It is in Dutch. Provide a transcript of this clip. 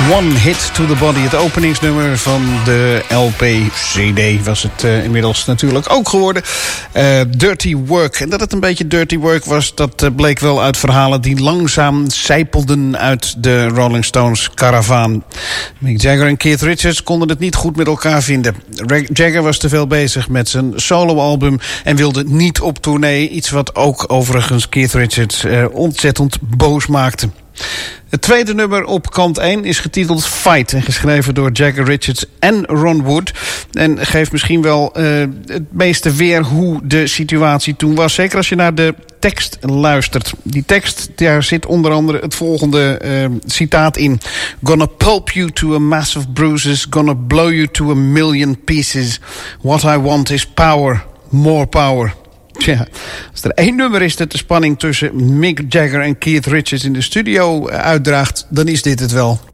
One Hit to the Body. Het openingsnummer van de LP-CD was het inmiddels natuurlijk ook geworden. Dirty Work. En dat het een beetje dirty work was, dat bleek wel uit verhalen die langzaam sijpelden uit de Rolling Stones karavaan. Mick Jagger en Keith Richards konden het niet goed met elkaar vinden. Jagger was te veel bezig met zijn soloalbum en wilde niet op tournee. Iets wat ook overigens Keith Richards ontzettend boos maakte. Het tweede nummer op kant 1 is getiteld Fight en geschreven door Jagger, Richards en Ron Wood. En geeft misschien wel het meeste weer hoe de situatie toen was. Zeker als je naar de tekst luistert. Die tekst, daar zit onder andere het volgende citaat in. Gonna pulp you to a mass of bruises. Gonna blow you to a million pieces. What I want is power. More power. Tja, als er één nummer is dat de spanning tussen Mick Jagger en Keith Richards in de studio uitdraagt, dan is dit het wel.